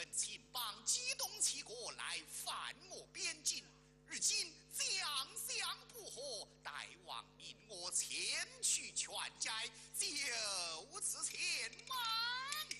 份秦邦，激动齐国来犯我边境。如今将相不和，大王命我前去劝解，就此前往。